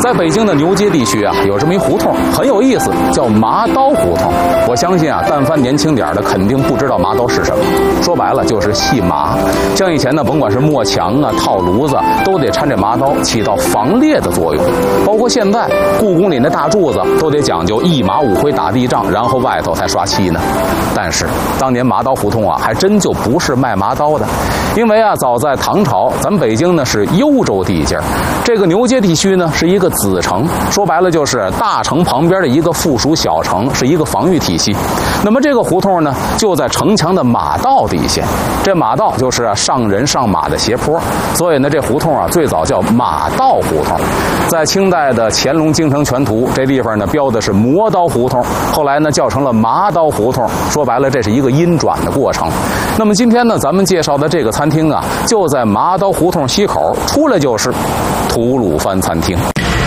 在北京的牛街地区啊，有这么一胡同很有意思，叫麻刀胡同。我相信啊，但凡年轻点的，肯定不知道麻刀是什么。说白了就是细麻。像以前呢，甭管是磨墙啊、套炉子，都得掺这麻刀，起到防裂的作用。包括现在故宫里那大柱子都得讲究一麻五灰打地仗，然后外头才刷漆呢。但是当年麻刀胡同啊，还真就不是卖麻刀的，因为啊，早在唐朝，咱们北京呢是幽州地界，这个牛街地区呢是一个子城，说白了就是大城旁边的一个附属小城，是一个防御体系。那么这个胡同呢，就在城墙的马道底下，这马道就是上人上马的斜坡，所以呢，这胡同啊最早叫马道胡同。在清代的《乾隆京城全图》这地方呢，标的是磨刀胡同，后来呢叫成了麻刀胡同。说白了，这是一个阴转的过程。那么今天呢，咱们介绍的这个餐厅啊，就在麻刀胡同西口，出来就是吐鲁番餐厅。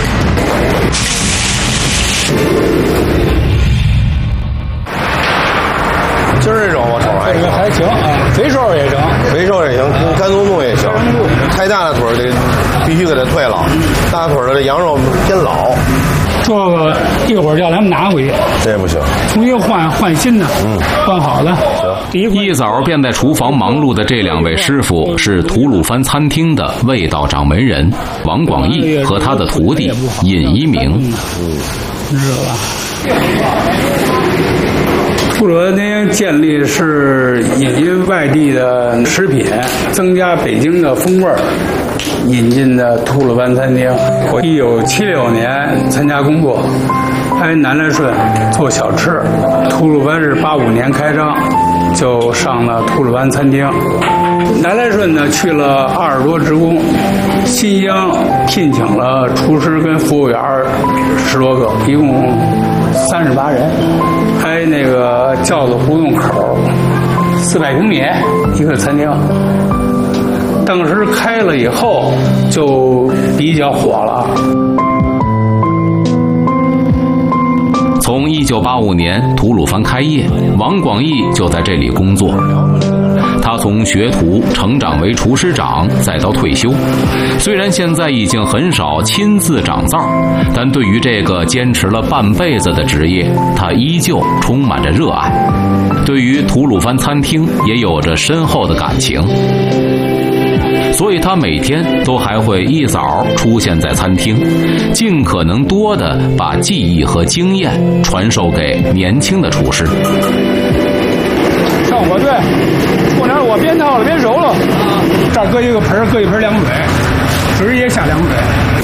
今儿这种我瞅着这个还行啊，肥瘦也行， 肥瘦也行，干松动也行。太大的腿得必须给它退了，大腿的这羊肉偏老。 这个一会儿叫咱们拿回去， 这不行， 重新换新的，换好的。 一早便在厨房忙碌的这两位师傅是吐鲁番餐厅的味道掌门人王广义和他的徒弟尹一鸣。 知道吧？吐鲁番餐厅建立是引进外地的食品，增加北京的风味儿。引进的吐鲁番餐厅，我1976年参加工作，拍南来顺做小吃。吐鲁番是85年开张，就上了吐鲁番餐厅。南来顺呢去了20多职工，新疆聘请了厨师跟服务员10多个，一共38人。拍那个轿子胡同口400平米一个餐厅。当时开了以后就比较火了。 从1985年吐鲁番开业，王广义就在这里工作。他从学徒成长为厨师长，再到退休。虽然现在已经很少亲自掌灶，但对于这个坚持了半辈子的职业，他依旧充满着热爱。对于吐鲁番餐厅也有着深厚的感情。所以他每天都还会一早出现在餐厅，尽可能多的把技艺和经验传授给年轻的厨师。 上火对，过点我边烫了边熟了，这儿搁一个盆，搁一盆凉水，直接下凉水。